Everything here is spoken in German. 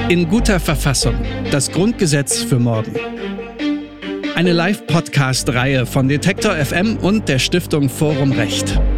In guter Verfassung. Das Grundgesetz für morgen. Eine Live-Podcast-Reihe von Detektor FM und der Stiftung Forum Recht.